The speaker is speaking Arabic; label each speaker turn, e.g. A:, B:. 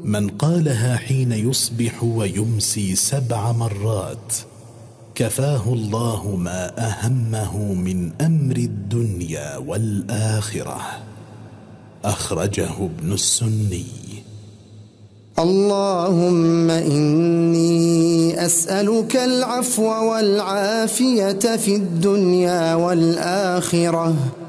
A: من قالها حين يصبح ويمسي 7 مرات كفاه الله ما أهمه من أمر الدنيا والآخرة. أخرجه ابن السني.
B: اللهم إني أسألك العفو والعافية في الدنيا والآخرة